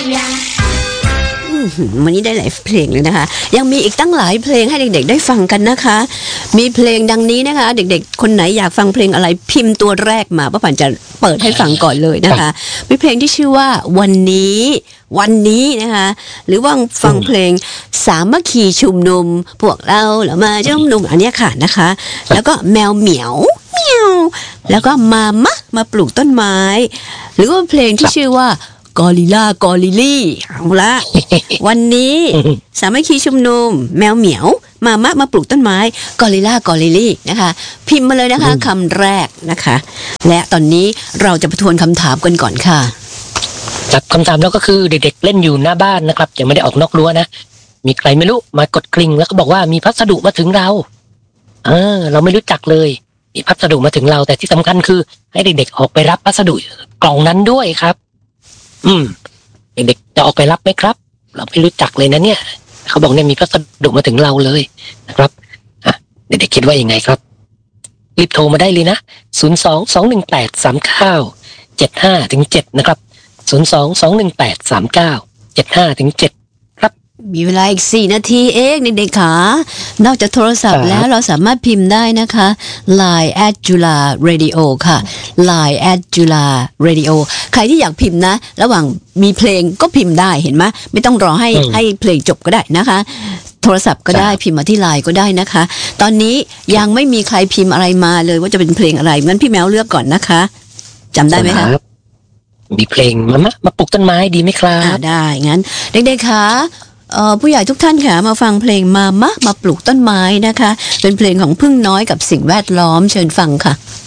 วันนี้ได้หลายเพลงเลยนะคะยังมีอีกตั้งหลายเพลงให้เด็กๆได้ฟังกันนะคะมีเพลงดังนี้นะคะเด็กๆคนไหนอยากฟังเพลงอะไรพิมพ์ตัวแรกมาป้าปันจะเปิดให้ฟังก่อนเลยนะคะมีเพลงที่ชื่อว่าวันนี้นะคะหรือว่าฟังเพลงสามัคคีชุมนุมพวกเราแล้วมาชุมนุมอันนี้ค่ะนะคะแล้วก็แมวเหมียวแล้วก็มาปลูกต้นไม้หรือว่าเพลงที่ชื่อว่ากอริลลี่เอาละวันนี้สามัคคีชุมนุมแมวเหมียวมาปลูกต้นไม้กอริลลี่นะคะพิมพ์มาเลยนะคะคำแรกนะคะและตอนนี้เราจะทวนคำถามกันก่อนค่ะจากคำถามแล้วก็คือเด็กๆเล่นอยู่หน้าบ้านนะครับยังไม่ได้ออกนอกรั้วนะมีใครไม่รู้มากดกริ่งแล้วก็บอกว่ามีพัสดุมาถึงเราเราไม่รู้จักเลยมีพัสดุมาถึงเราแต่ที่สำคัญคือให้เด็กๆออกไปรับพัสดุกล่องนั้นด้วยครับเด็กๆจะออกไปรับไหมครับเราไม่รู้จักเลยนะเนี่ยเขาบอกเนี่ยมีพัสดุมาถึงเราเลยนะครับเด็กๆคิดว่ายังไงครับรีบโทรมาได้เลยนะ02-218-3975-7นะครับ02-218-3975-7ครับมีเวลาอีก4 นาทีเองเด็กๆค่ะนอกจากโทรศัพท์แล้วเราสามารถพิมพ์ได้นะคะ Line @JULA-Radio ค่ะ Line @JULA-Radio ใครที่อยากพิมพ์นะระหว่างมีเพลงก็พิมพ์ได้เห็นไหมไม่ต้องรอให้เพลงจบก็ได้นะคะโทรศัพท์ก็ได้พิมพ์มาที่ Line ก็ได้นะคะตอนนี้ยังไม่มีใครพิมพ์อะไรมาเลยว่าจะเป็นเพลงอะไรงั้นพี่แมวเลือกก่อนนะคะจำได้ไหมคะมีเพลงมาปลูกต้นไม้ดีไหมครับได้งั้นเด็กๆค่ะผู้ใหญ่ทุกท่านค่ะมาฟังเพลงมาปลูกต้นไม้นะคะเป็นเพลงของพึ่งน้อยกับสิ่งแวดล้อมเชิญฟังค่ะ